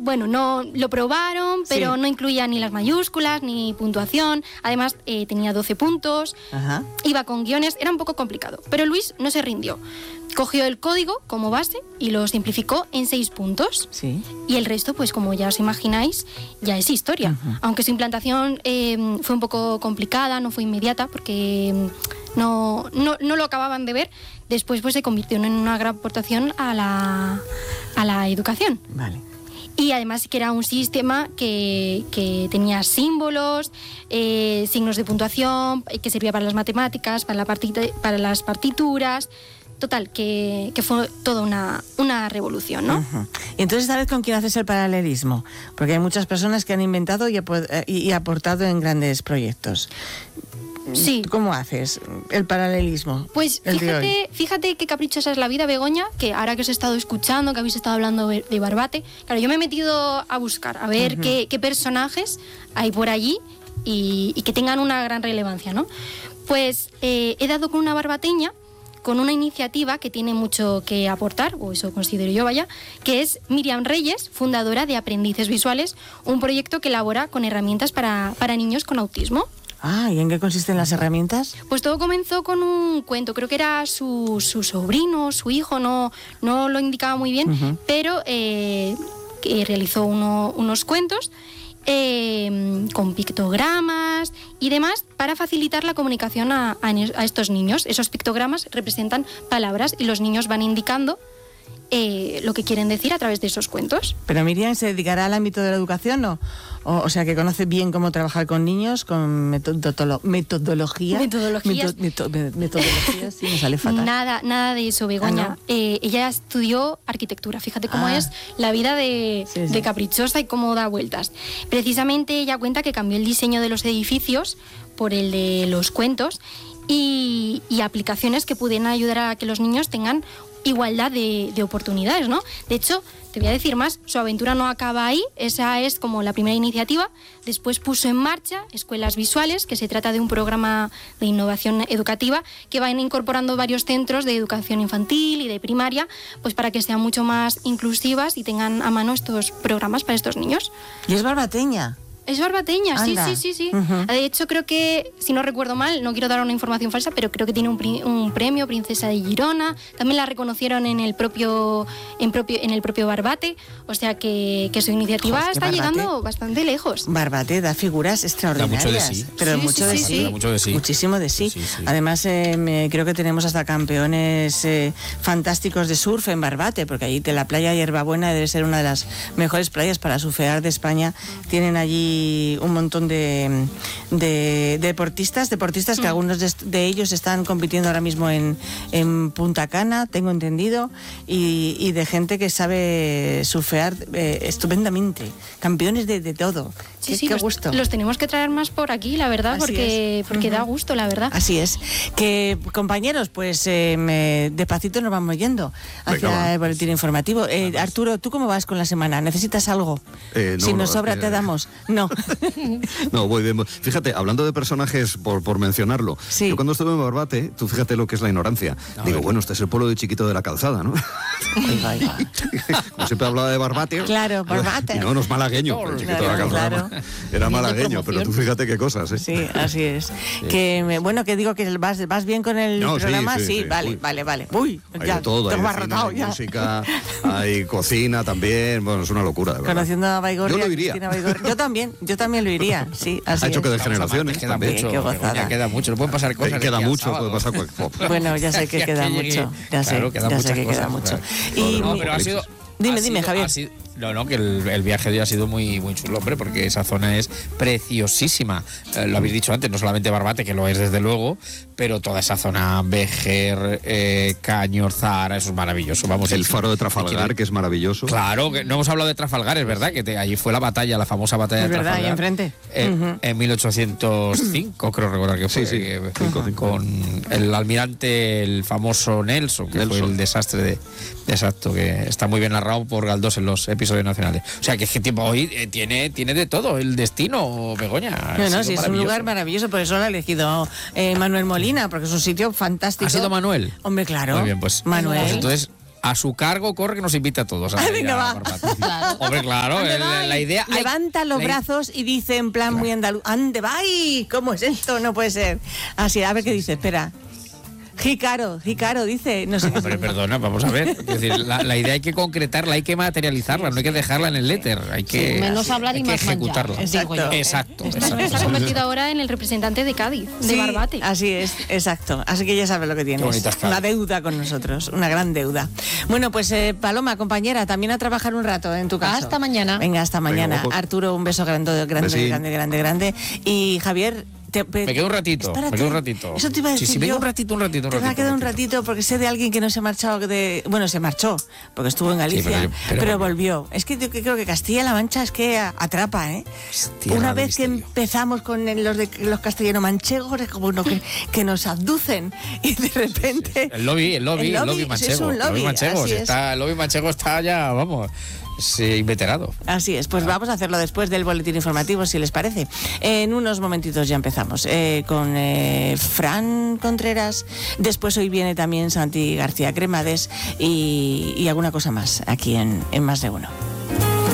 bueno, no lo probaron, pero no incluía ni las mayúsculas ni puntuación. Además, tenía 12 puntos, iba con guiones, era un poco complicado. Pero Luis no se rindió. Cogió el código como base y lo simplificó en 6 puntos. Sí. Y el resto, pues como ya os imagináis, ya es historia. Aunque su implantación fue un poco complicada, no fue inmediata, porque no lo acababan de ver. Después pues se convirtió en una gran aportación a la educación. Vale. Y además que era un sistema que tenía símbolos, signos de puntuación, que servía para las matemáticas, para las partituras. Total, que fue toda una revolución, ¿no? Y entonces, ¿sabes con quién haces el paralelismo? Porque hay muchas personas que han inventado y aportado en grandes proyectos. Sí. ¿Cómo haces el paralelismo? Pues fíjate qué caprichosa es la vida, Begoña, que ahora que os he estado escuchando, que habéis estado hablando de Barbate, claro, yo me he metido a buscar, a ver qué personajes hay por allí y que tengan una gran relevancia, ¿no? Pues he dado con una barbateña, con una iniciativa que tiene mucho que aportar, o eso considero yo, vaya, que es Miriam Reyes, fundadora de Aprendices Visuales, un proyecto que elabora con herramientas para niños con autismo. ¿Y en qué consisten las herramientas? Pues todo comenzó con un cuento, creo que era su sobrino, su hijo, no lo indicaba muy bien, pero que realizó unos cuentos con pictogramas y demás para facilitar la comunicación a estos niños. Esos pictogramas representan palabras y los niños van indicando lo que quieren decir a través de esos cuentos. ¿Pero Miriam se dedicará al ámbito de la educación o sea, que conoce bien cómo trabajar con niños, con metodologías? Metodologías, sí, me sale fatal. Nada de eso, Begoña. Ella estudió arquitectura, fíjate cómo es la vida de caprichosa y cómo da vueltas. Precisamente ella cuenta que cambió el diseño de los edificios por el de los cuentos y aplicaciones que pudieran ayudar a que los niños tengan igualdad de oportunidades, ¿no? De hecho, te voy a decir más, su aventura no acaba ahí, esa es como la primera iniciativa. Después puso en marcha Escuelas Visuales, que se trata de un programa de innovación educativa que van incorporando varios centros de educación infantil y de primaria, pues para que sean mucho más inclusivas y tengan a mano estos programas para estos niños. ¿Y es barbateña? Es barbateña, Anda. sí. De hecho, creo que, si no recuerdo mal, no quiero dar una información falsa, pero creo que tiene un premio, Princesa de Girona. También la reconocieron en el propio Barbate. O sea que su iniciativa está llegando bastante lejos. Barbate da figuras extraordinarias. Da mucho de sí. Pero mucho de sí. Mucho de sí. Muchísimo de sí. Además, creo que tenemos hasta campeones fantásticos de surf en Barbate, porque allí la playa Hierbabuena debe ser una de las mejores playas para surfear de España. Tienen allí un montón de deportistas que algunos de ellos están compitiendo ahora mismo en Punta Cana, tengo entendido, y de gente que sabe surfear estupendamente, campeones de todo. Qué gusto. Los tenemos que traer más por aquí, la verdad, porque da gusto, la verdad. Así es. Que, compañeros, pues despacito nos vamos yendo hacia el boletín informativo. Arturo, ¿tú cómo vas con la semana? ¿Necesitas algo? Si nos sobra, te damos. No. No, voy bien. Fíjate, hablando de personajes, por mencionarlo, yo cuando estuve en Barbate, tú fíjate lo que es la ignorancia. Bueno, este es el pueblo de Chiquito de la Calzada, ¿no? Como siempre hablaba de Barbate. Claro, Barbate. Y no es malagueño, el Chiquito de la Calzada. Claro. Era malagueño, pero tú fíjate qué cosas, ¿eh? Sí, así es. Sí. Que digo que vas bien con el programa. Sí, vale. Uy, hay ya, de todo, te hay has rotado cine, ya. Hay música, hay cocina también. Bueno, es una locura, de verdad. Conociendo a Baigorria, yo lo iría. Yo también lo iría, sí, así ha hecho es. que de generaciones queda también. mucho, queda mucho, no pueden pasar cosas. Queda mucho, puede pasar cualquier. Bueno, ya sé que queda mucho. Ya sé que queda mucho. No, pero ha sido... Dime, Javier. Que el viaje de hoy ha sido muy, muy chulo, hombre, porque esa zona es preciosísima. Lo habéis dicho antes, no solamente Barbate, que lo es desde luego, pero toda esa zona, Béjar, Cañor, Zahara, eso es maravilloso. Vamos, el faro de Trafalgar, que es maravilloso. Claro, que no hemos hablado de Trafalgar, es verdad, que allí fue la batalla, la famosa batalla de Trafalgar. Ahí enfrente. En 1805, creo recordar que fue. Sí. Con el almirante, el famoso Nelson, que fue el desastre de... Exacto, que está muy bien narrado por Galdós en los episodios nacionales. O sea, que es que tipo hoy tiene de todo, el destino, Begoña. No, sí, es un lugar maravilloso, por eso lo ha elegido Manuel Molina, porque es un sitio fantástico. ¿Ha sido Manuel? Hombre, claro. Muy bien, pues Manuel. Pues entonces, a su cargo corre que nos invita a todos. Venga, va. Claro. Hombre, claro, la idea... Levanta los brazos y dice en plan muy andaluz, ¡ande, va! ¿Cómo es esto? No puede ser. Así, a ver qué dice, espera. Jícaro, dice, no sé qué. Hombre, perdona, vamos a ver. Es decir, la idea hay que concretarla, hay que materializarla, no hay que dejarla en el éter, hay que, menos hablar y más ejecutarla. Exacto. Se ha convertido ahora en el representante de Cádiz, de Barbate. Así es, exacto. Así que ya sabes lo que tienes. Una deuda con nosotros, una gran deuda. Bueno, pues Paloma, compañera, también a trabajar un rato en tu casa. Hasta mañana. Venga, hasta mañana. Venga, Arturo, un beso grande. Y Javier... me quedo un ratito, Eso te iba a decir. Sí, me quedo un ratito. Te va a quedar un ratito porque sé de alguien que no se ha marchado bueno, se marchó porque estuvo en Galicia, pero volvió. Es que yo creo que Castilla-La Mancha es que atrapa, ¿eh? Una vez que empezamos con los castellano-manchegos, es como uno que nos abducen y de repente... El lobby manchego. Es un lobby manchego. El lobby manchego está ya, vamos... Sí, inveterado. Así es, pues vamos a hacerlo después del boletín informativo, si les parece. En unos momentitos ya empezamos con Fran Contreras. Después hoy viene también Santi García Cremades y alguna cosa más aquí en Más de Uno.